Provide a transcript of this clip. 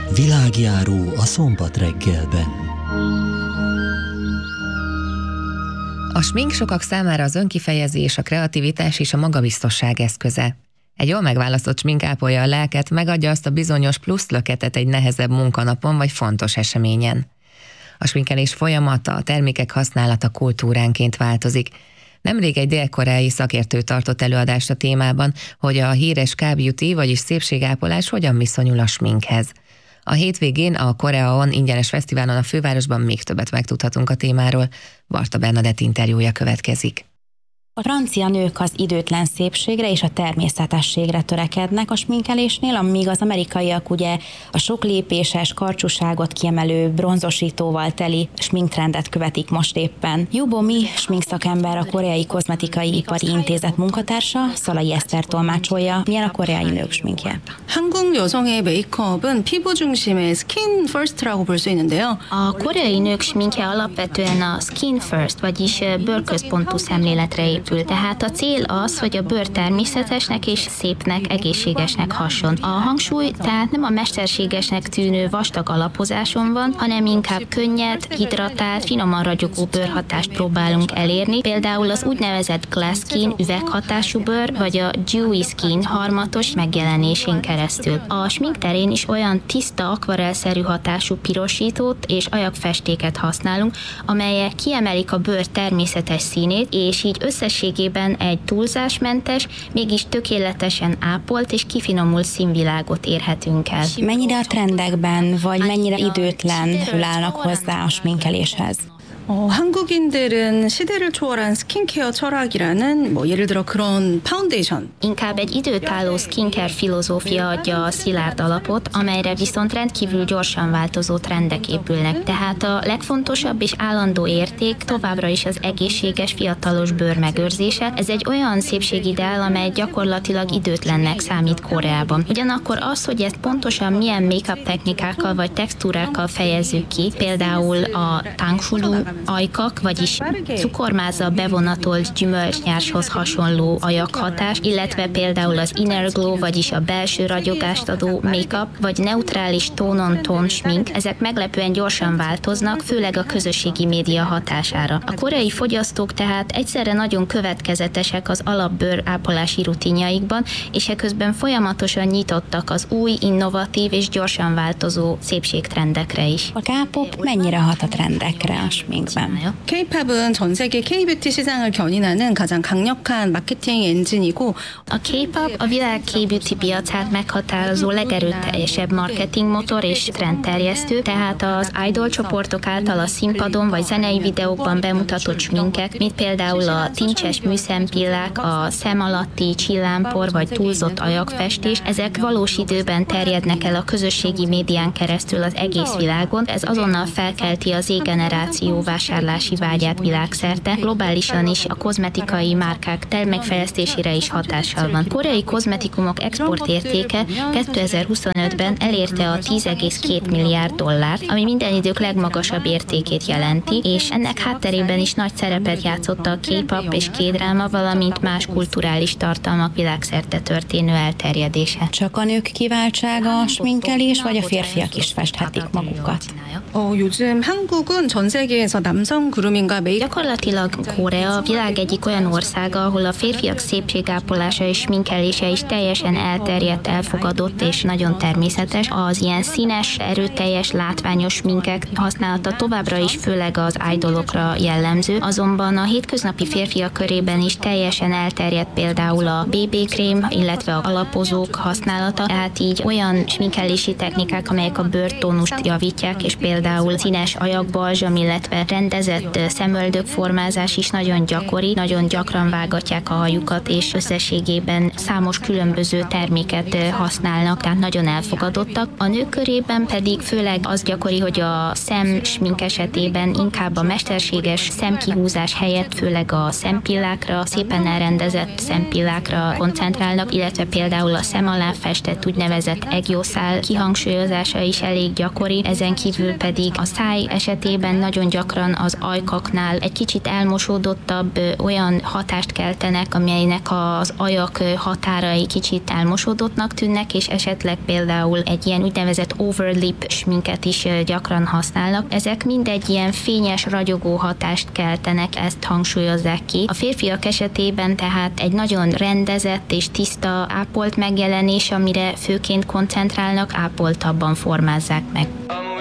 Világjáró a szombat reggelben. A smink sokak számára az önkifejezés, a kreativitás és a magabiztosság eszköze. Egy jól megválasztott smink ápolja a lelket, megadja azt a bizonyos plusz löketet egy nehezebb munkanapon vagy fontos eseményen. A sminkelés folyamata, a termékek használata kultúránként változik. Nemrég egy dél-koreai szakértő tartott előadást a témában, hogy a híres K-beauty, vagyis szépségápolás hogyan viszonyul a sminkhez. A hétvégén a Koreaon ingyenes fesztiválon a fővárosban még többet megtudhatunk a témáról. Varta Bernadett interjúja következik. A francia nők az időtlen szépségre és a természetességre törekednek a sminkelésnél, amíg az amerikaiak ugye a sok lépéses, karcsúságot kiemelő, bronzosítóval teli sminktrendet követik most éppen. Yubo Mi sminkszakember, a Koreai Kozmetikai Ipari Intézet munkatársa, Szalai Eszter tolmácsolja, milyen a koreai nők sminkje. 한국 여성의 메이크업은 피부 중심의 skin first라고 볼 수 있는데요. A koreai nők sminkje alapvetően a skin first, vagyis bőrközpontú szemléletre épül. Tehát a cél az, hogy a bőr természetesnek és szépnek, egészségesnek hasson. A hangsúly tehát nem a mesterségesnek tűnő vastag alapozáson van, hanem inkább könnyed, hidratált, finoman ragyogó bőrhatást próbálunk elérni, például az úgynevezett glass skin, üveghatású bőr, vagy a dewy skin harmatos megjelenésén keresztül. A smink terén is olyan tiszta, akvarelszerű hatású pirosítót és ajakfestéket használunk, amelyek kiemelik a bőr természetes színét, és így összességében egy túlzásmentes, mégis tökéletesen ápolt és kifinomult színvilágot érhetünk el. Mennyire a trendekben, vagy mennyire időtlenül állnak hozzá a sminkeléshez? 한국인들은 시대를 초월한 스킨케어 철학이라는 예를 들어 그런 파운데이션. Inkább egy időtálló skincare filozófia adja a szilárd alapot, amelyre viszont rendkívül gyorsan változó trendek épülnek. Tehát a legfontosabb és állandó érték továbbra is az egészséges, fiatalos bőr megőrzése. Ez egy olyan szépségideál, amely gyakorlatilag időtlennek számít Koreában. Ugyanakkor az, hogy ezt pontosan milyen make-up technikákkal vagy textúrákkal fejezzük ki, például a tangsulú ajkak, vagyis cukormázzal bevonatolt gyümölcsnyárshoz hasonló ajakhatás, illetve például az inner glow, vagyis a belső ragyogást adó make-up, vagy neutrális tón-on-tón smink, ezek meglepően gyorsan változnak, főleg a közösségi média hatására. A koreai fogyasztók tehát egyszerre nagyon következetesek az alapbőr ápolási rutinjaikban, és eközben folyamatosan nyitottak az új, innovatív és gyorsan változó szépségtrendekre is. A K-pop mennyire hat a trendekre a sminkben? K-팝은 전 세계 K-뷰티 시장을 견인하는 가장 강력한 마케팅 엔진이고 a K-pop a világ K-beauty piacát meghatározó legerőteljesebb marketingmotor és trendterjesztő, tehát az idol csoportok által a színpadon vagy zenei videókban bemutatott sminkek, mint például a tincses műszempillák, a szem alatti csillámpor vagy túlzott ajakfestés, ezek valós időben terjednek el a közösségi médián keresztül az egész világon, ez azonnal felkelti az Z-generáció vásárlási vágyát világszerte, globálisan is a kozmetikai márkák termékfejlesztésére is hatással van. A koreai kozmetikumok exportértéke 2025-ben elérte a 10,2 milliárd dollárt, ami minden idők legmagasabb értékét jelenti, és ennek hátterében is nagy szerepet játszott a K-pop és K-dráma, valamint más kulturális tartalmak világszerte történő elterjedése. Csak a nők kiváltsága a sminkelés, vagy a férfiak is festhetik magukat? 요즘 한국은 전 세계에서 남성 그루밍과 메이크업 Gyakorlatilag Korea a világ egyik olyan országa, ahol a férfiak szépségápolása és sminkelése is teljesen elterjedt, elfogadott és nagyon természetes. Az ilyen színes, erőteljes, látványos sminkek használata továbbra is főleg az idolokra jellemző, azonban a hétköznapi férfiak körében is teljesen elterjedt például a BB-krém, illetve a alapozók használata, tehát így olyan sminkelési technikák, amelyek a bőrtónust javítják, és például színes ajakbalzsam, illetve rendezett szemöldökformázás is nagyon gyakori, nagyon gyakran vágatják a hajukat, és összességében számos különböző terméket használnak, tehát nagyon elfogadottak. A nők körében pedig főleg az gyakori, hogy a szemsmink esetében inkább a mesterséges szemkihúzás helyett főleg a szempillákra, szépen elrendezett szempillákra koncentrálnak, illetve például a szem alá festett úgynevezett egjószál kihangsúlyozása is elég gyakori, ezen kívül pedig a száj esetében nagyon gyakran gyakran az ajkaknál egy kicsit elmosódottabb olyan hatást keltenek, amelynek az ajak határai kicsit elmosódottnak tűnnek, és esetleg például egy ilyen úgynevezett overlip sminket is gyakran használnak. Ezek mind egy ilyen fényes, ragyogó hatást keltenek, ezt hangsúlyozzák ki. A férfiak esetében tehát egy nagyon rendezett és tiszta, ápolt megjelenés, amire főként koncentrálnak, ápoltabban formázzák meg.